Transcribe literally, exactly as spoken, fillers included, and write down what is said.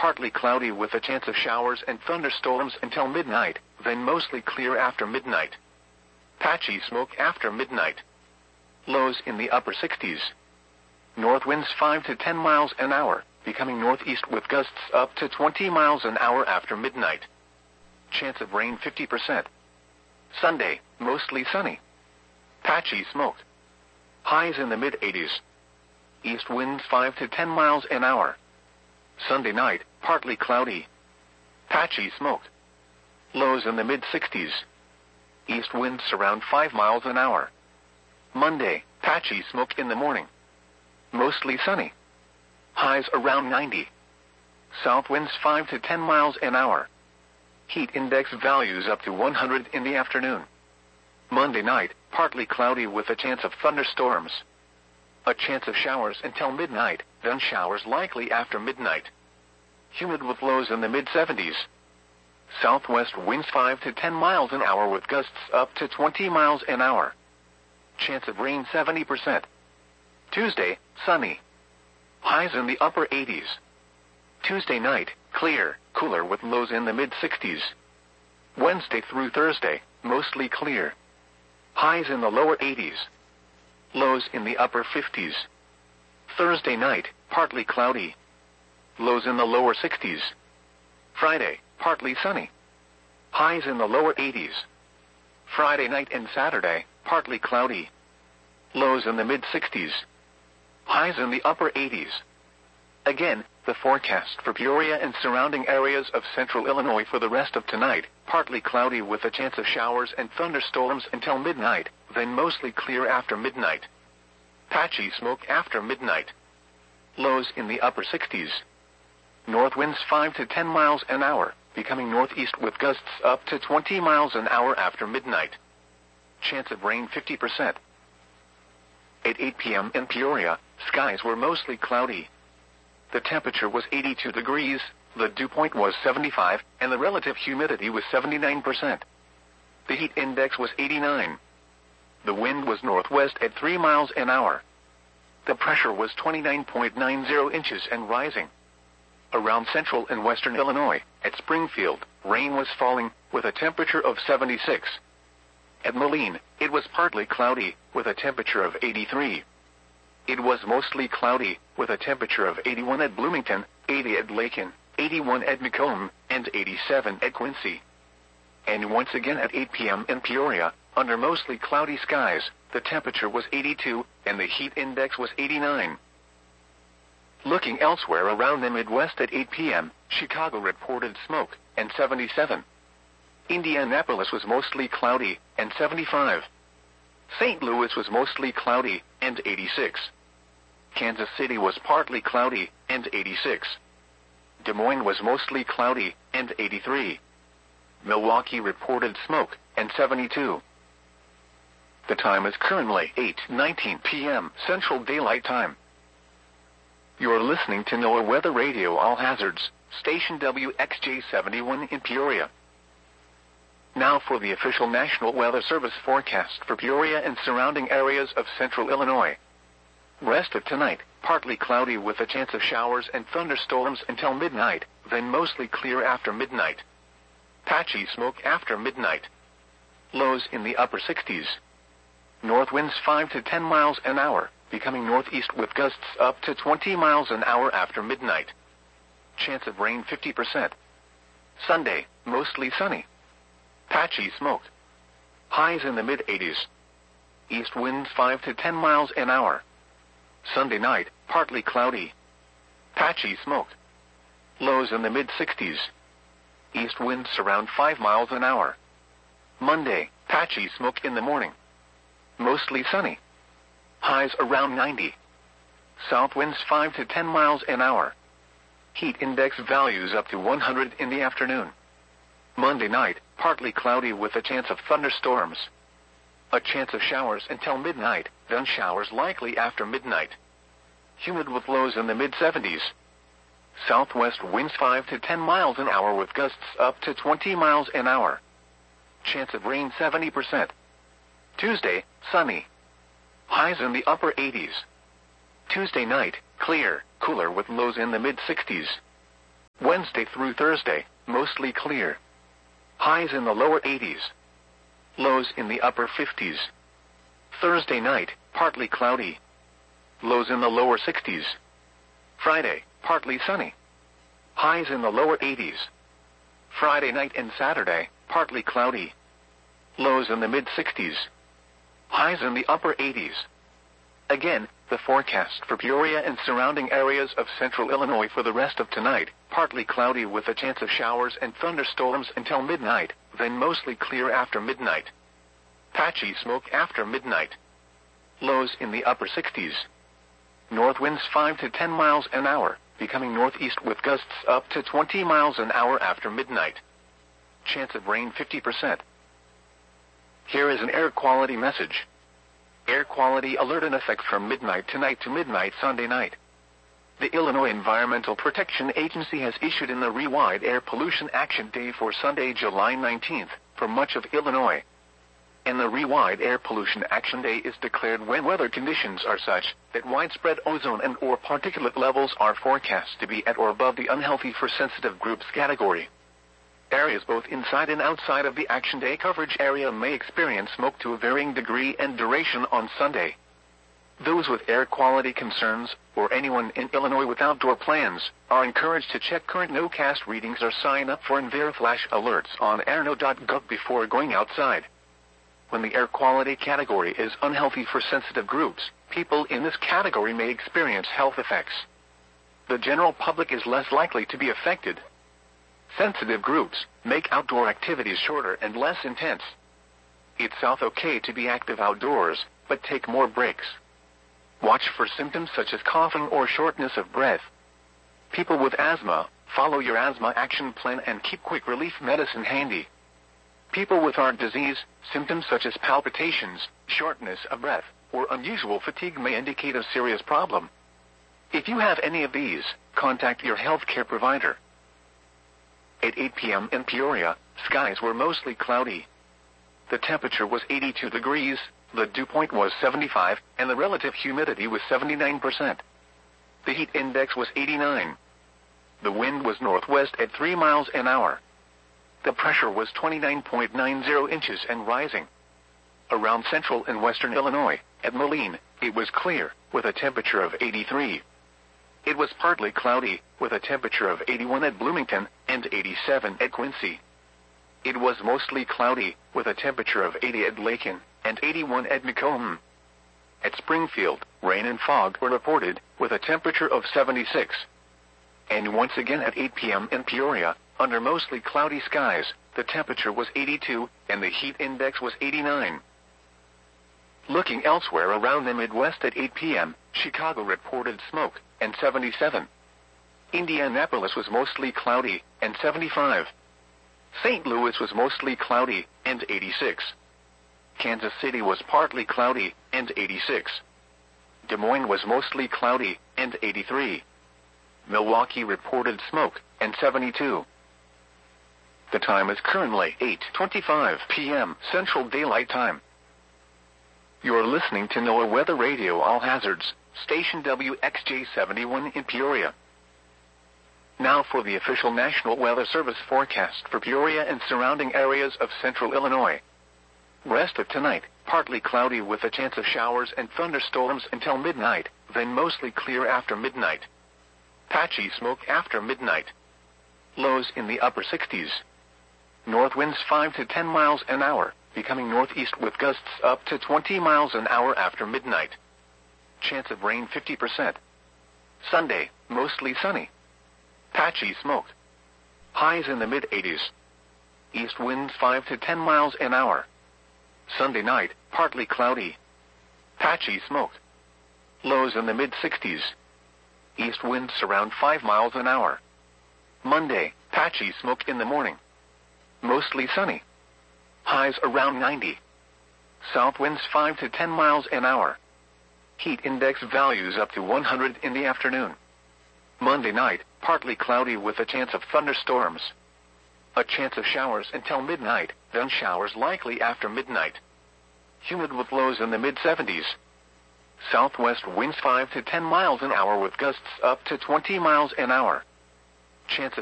partly cloudy with a chance of showers and thunderstorms until midnight, then mostly clear after midnight. Patchy smoke after midnight. Lows in the upper sixties. North winds five to ten miles an hour, becoming northeast with gusts up to twenty miles an hour after midnight. Chance of rain fifty percent. Sunday, mostly sunny. Patchy smoke. Highs in the mid eighties. East winds five to ten miles an hour. Sunday night, partly cloudy. Patchy smoke. Lows in the mid sixties. East winds around five miles an hour. Monday, patchy smoke in the morning. Mostly sunny. Highs around ninety. South winds five to ten miles an hour. Heat index values up to one hundred in the afternoon. Monday night, partly cloudy with a chance of thunderstorms. A chance of showers until midnight, then showers likely after midnight. Humid with lows in the mid seventies. Southwest winds five to ten miles an hour with gusts up to twenty miles an hour. Chance of rain seventy percent. Tuesday, sunny. Highs in the upper eighties. Tuesday night, clear, cooler with lows in the mid sixties. Wednesday through Thursday, mostly clear. Highs in the lower eighties. Lows in the upper fifties. Thursday night, partly cloudy. Lows in the lower sixties. Friday, partly sunny. Highs in the lower eighties. Friday night and Saturday, partly cloudy. Lows in the mid sixties. Highs in the upper eighties. Again, the forecast for Peoria and surrounding areas of central Illinois for the rest of tonight, partly cloudy with a chance of showers and thunderstorms until midnight, then mostly clear after midnight. Patchy smoke after midnight. Lows in the upper sixties. North winds five to ten miles an hour, becoming northeast with gusts up to twenty miles an hour after midnight. Chance of rain fifty percent. At eight p.m. in Peoria, skies were mostly cloudy. The temperature was eighty-two degrees, the dew point was seventy-five, and the relative humidity was seventy-nine percent. The heat index was eighty-nine. The wind was northwest at three miles an hour. The pressure was twenty-nine point nine zero inches and rising. Around central and western Illinois, at Springfield, rain was falling, with a temperature of seventy-six. At Moline, it was partly cloudy, with a temperature of eighty-three. It was mostly cloudy, with a temperature of eighty-one at Bloomington, eighty at Lakin, eighty-one at Macomb, and eighty-seven at Quincy. And once again at eight p.m. in Peoria, under mostly cloudy skies, the temperature was eighty-two, and the heat index was eighty-nine. Looking elsewhere around the Midwest at eight p.m., Chicago reported smoke, and seventy-seven. Indianapolis was mostly cloudy, and seventy-five. Saint Louis was mostly cloudy, and eighty-six. Kansas City was partly cloudy, and eighty-six. Des Moines was mostly cloudy, and eighty-three. Milwaukee reported smoke, and seventy-two. The time is currently eight nineteen p.m. Central Daylight Time. You're listening to NOAA Weather Radio All Hazards, station W X J seventy-one in Peoria. Now for the official National Weather Service forecast for Peoria and surrounding areas of central Illinois. Rest of tonight, partly cloudy with a chance of showers and thunderstorms until midnight, then mostly clear after midnight. Patchy smoke after midnight. Lows in the upper sixties. North winds five to ten miles an hour, becoming northeast with gusts up to twenty miles an hour after midnight. Chance of rain fifty percent. Sunday, mostly sunny. Patchy smoke. Highs in the mid eighties. East winds five to ten miles an hour. Sunday night, partly cloudy. Patchy smoke. Lows in the mid sixties. East winds around five miles an hour. Monday, patchy smoke in the morning. Mostly sunny. Highs around ninety. South winds five to ten miles an hour. Heat index values up to one hundred in the afternoon. Monday night, partly cloudy with a chance of thunderstorms. A chance of showers until midnight, then showers likely after midnight. Humid with lows in the mid seventies. Southwest winds five to ten miles an hour with gusts up to twenty miles an hour. Chance of rain seventy percent. Tuesday, sunny. Highs in the upper eighties. Tuesday night, clear, cooler with lows in the mid sixties. Wednesday through Thursday, mostly clear. Highs in the lower eighties. Lows in the upper fifties. Thursday night, partly cloudy. Lows in the lower sixties. Friday, partly sunny. Highs in the lower eighties. Friday night and Saturday, partly cloudy. Lows in the mid sixties. Highs in the upper eighties. Again, the forecast for Peoria and surrounding areas of central Illinois for the rest of tonight, partly cloudy with a chance of showers and thunderstorms until midnight, then mostly clear after midnight. Patchy smoke after midnight. Lows in the upper sixties. North winds five to ten miles an hour, becoming northeast with gusts up to twenty miles an hour after midnight. Chance of rain fifty percent. Here is an air quality message. Air quality alert in effect from midnight tonight to midnight Sunday night. The Illinois Environmental Protection Agency has issued an ELLI-wide Air Pollution Action Day for Sunday, July nineteenth, for much of Illinois. An ELLI-wide Air Pollution Action Day is declared when weather conditions are such that widespread ozone and or particulate levels are forecast to be at or above the unhealthy for sensitive groups category. Areas both inside and outside of the Action Day coverage area may experience smoke to a varying degree and duration on Sunday. Those with air quality concerns, or anyone in Illinois with outdoor plans, are encouraged to check current no-cast readings or sign up for EnviroFlash alerts on air no dot gov before going outside. When the air quality category is unhealthy for sensitive groups, people in this category may experience health effects. The general public is less likely to be affected. Sensitive groups make outdoor activities shorter and less intense. It's okay to be active outdoors, but take more breaks. Watch for symptoms such as coughing or shortness of breath. People with asthma, follow your asthma action plan and keep quick relief medicine handy. People with heart disease, symptoms such as palpitations, shortness of breath, or unusual fatigue may indicate a serious problem. If you have any of these, contact your healthcare provider. At eight p m in Peoria, skies were mostly cloudy. The temperature was eighty-two degrees, the dew point was seventy-five, and the relative humidity was seventy-nine percent. The heat index was eighty-nine. The wind was northwest at three miles an hour. The pressure was twenty-nine point nine zero inches and rising. Around central and western Illinois, at Moline, it was clear, with a temperature of eighty-three. It was partly cloudy, with a temperature of eighty-one at Bloomington and eighty-seven at Quincy. It was mostly cloudy, with a temperature of eighty at Lakin and eighty-one at Macomb. At Springfield, rain and fog were reported, with a temperature of seventy-six. And once again at eight p m in Peoria, under mostly cloudy skies, the temperature was eighty-two, and the heat index was eighty-nine. Looking elsewhere around the Midwest at eight p m, Chicago reported smoke, and seventy-seven. Indianapolis was mostly cloudy, and seventy-five. Saint Louis was mostly cloudy, and eighty-six. Kansas City was partly cloudy, and eighty-six. Des Moines was mostly cloudy, and eighty-three. Milwaukee reported smoke, and seventy-two. The time is currently eight twenty-five p m Central Daylight Time. You're listening to NOAA Weather Radio All Hazards, station W X J seventy-one in Peoria. Now for the official National Weather Service forecast for Peoria and surrounding areas of central Illinois. Rest of tonight, partly cloudy with a chance of showers and thunderstorms until midnight, then mostly clear after midnight. Patchy smoke after midnight. Lows in the upper sixties. North winds five to ten miles an hour, becoming northeast with gusts up to twenty miles an hour after midnight. Chance of rain fifty percent. Sunday, mostly sunny. Patchy smoke. Highs in the mid eighties. East winds five to ten miles an hour. Sunday night, partly cloudy. Patchy smoke. Lows in the mid sixties. East winds around five miles an hour. Monday, patchy smoke in the morning. Mostly sunny. Highs around ninety. South winds five to ten miles an hour. Heat index values up to one hundred in the afternoon. Monday night, partly cloudy with a chance of thunderstorms. A chance of showers until midnight, then showers likely after midnight. Humid with lows in the mid seventies. Southwest winds five to ten miles an hour with gusts up to twenty miles an hour. Chance of